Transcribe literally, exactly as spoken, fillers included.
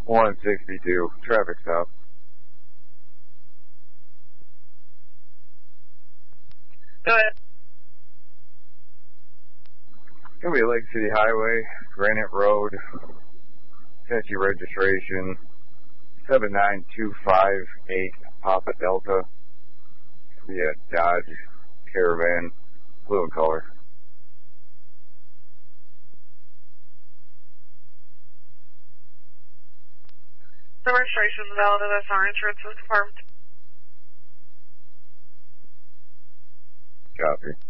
one sixty-two, traffic stop. Go ahead. Gonna be Lake City Highway, Granite Road, Tennessee registration, seven nine two five eight Papa Delta. Be a Dodge Caravan, blue in color. The registration is valid and that's our insurance is confirmed. Copy.